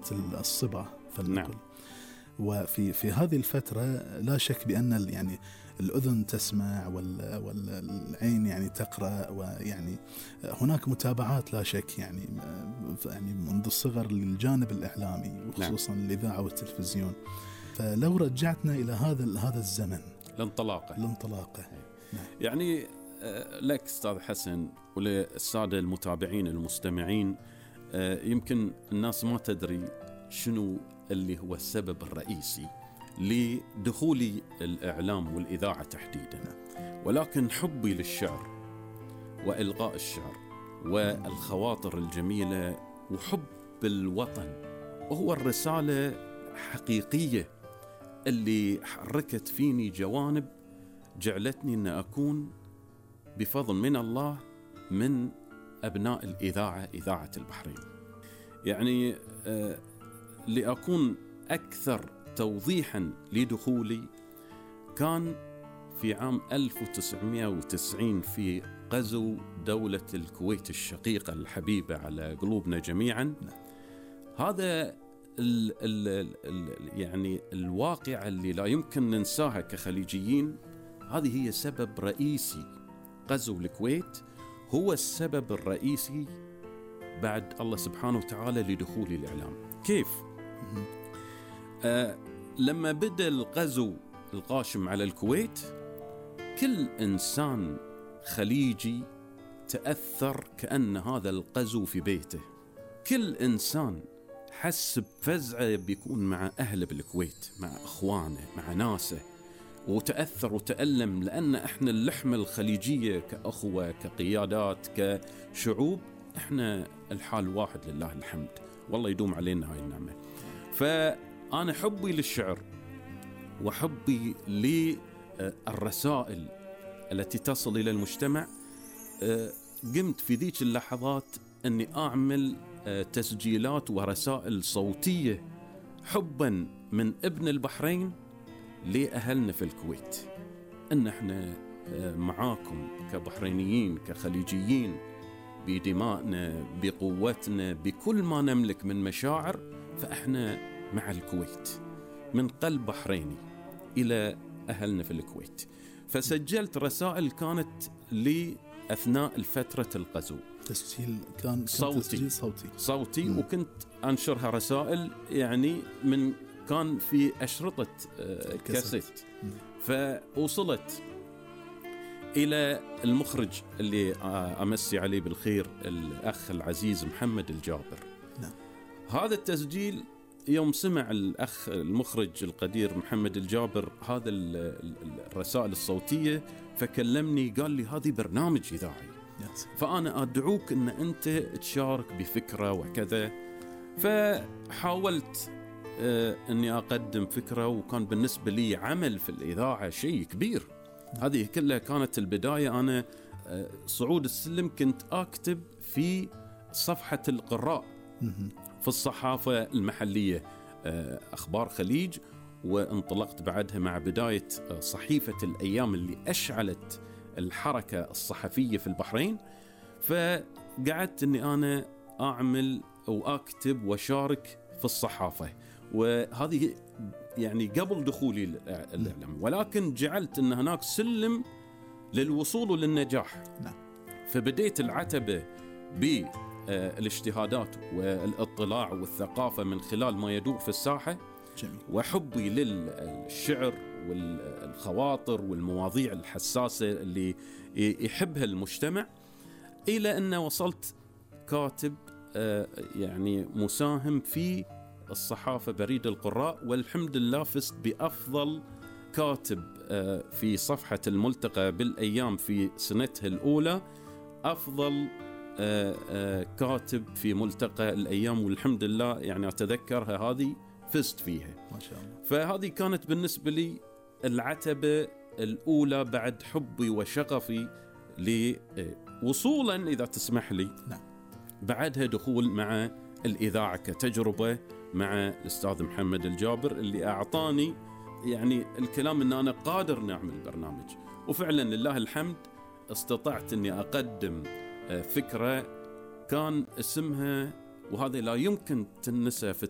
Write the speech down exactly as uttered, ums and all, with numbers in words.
فترة الصبا فلنقل. نعم. وفي في هذه الفترة لا شك بأن يعني الأذن تسمع والعين يعني تقرأ، ويعني هناك متابعات لا شك يعني يعني منذ الصغر للجانب الإعلامي وخصوصا نعم. الإذاعة والتلفزيون. فلو رجعتنا إلى هذا هذا الزمن الانطلاقة الانطلاقة نعم. يعني لك أستاذ حسن وللسادة المتابعين المستمعين، يمكن الناس ما تدري شنو اللي هو السبب الرئيسي لدخولي الإعلام والإذاعة تحديدا، ولكن حبي للشعر وإلغاء الشعر والخواطر الجميلة وحب الوطن، وهو الرسالة حقيقية اللي حركت فيني جوانب جعلتني أن أكون بفضل من الله من أبناء الإذاعة، إذاعة البحرين. يعني آه لأكون أكثر توضيحا لدخولي، كان في عام ألف وتسعمائة وتسعين في غزو دولة الكويت الشقيقة الحبيبة على قلوبنا جميعا. هذا ال ال ال يعني الواقعة اللي لا يمكن ننساها كخليجيين. هذه هي سبب رئيسي، غزو الكويت هو السبب الرئيسي بعد الله سبحانه وتعالى لدخول الإعلام. كيف؟ آه لما بدأ الغزو الغاشم على الكويت، كل إنسان خليجي تأثر كأن هذا الغزو في بيته. كل إنسان حس بفزعة بيكون مع أهله بالكويت، مع أخوانه، مع ناسه، وتأثر وتألم، لأن إحنا اللحمة الخليجية كأخوة، كقيادات، كشعوب، إحنا الحال واحد لله الحمد، والله يدوم علينا هاي النعمة. فأنا حبي للشعر وحبي للرسائل التي تصل إلى المجتمع، قمت في ذيك اللحظات أني أعمل تسجيلات ورسائل صوتية حبا من ابن البحرين لأهلنا في الكويت، أن احنا معاكم كبحرينيين كخليجيين، بدمائنا بقوتنا بكل ما نملك من مشاعر، فإحنا مع الكويت من قلب بحريني إلى أهلنا في الكويت. فسجلت رسائل كانت لي أثناء الفترة الغزو، تسجيل كان صوتي تسجيل صوتي صوتي م. وكنت أنشرها رسائل يعني من كان في أشرطة كاسيت. فوصلت إلى المخرج اللي أمسي عليه بالخير، الأخ العزيز محمد الجابر. نعم. هذا التسجيل يوم سمع الأخ المخرج القدير محمد الجابر هذا الرسائل الصوتية، فكلمني قال لي هذه برنامج إذاعي، فأنا أدعوك أن أنت تشارك بفكرة وكذا. فحاولت أني أقدم فكرة، وكان بالنسبة لي عمل في الإذاعة شيء كبير. هذه كلها كانت البداية. أنا صعود السلم كنت أكتب في صفحة القراء في الصحافة المحلية أخبار خليج، وانطلقت بعدها مع بداية صحيفة الأيام اللي أشعلت الحركة الصحفية في البحرين. فقعدت أني أنا أعمل وأكتب وشارك في الصحافة، وهذه يعني قبل دخولي الإعلام، ولكن جعلت أن هناك سلم للوصول للنجاح. نعم. فبديت العتبة بالاجتهادات والاطلاع والثقافة من خلال ما يدور في الساحة. جميل. وحبي للشعر والخواطر والمواضيع الحساسة اللي يحبها المجتمع، إلى أن وصلت كاتب يعني مساهم في الصحافة بريد القراء، والحمد لله فزت بأفضل كاتب في صفحة الملتقى بالأيام في سنتها الأولى، أفضل كاتب في ملتقى الأيام، والحمد لله يعني أتذكرها هذه فزت فيها ما شاء الله. فهذه كانت بالنسبة لي العتبة الأولى بعد حبي وشغفي لوصولا، إذا تسمح لي. نعم. بعدها دخول مع الإذاعة كتجربة مع الأستاذ محمد الجابر، اللي أعطاني يعني الكلام أن أنا قادر نعمل برنامج، وفعلا لله الحمد استطعت أني أقدم فكرة كان اسمها، وهذا لا يمكن تنسى في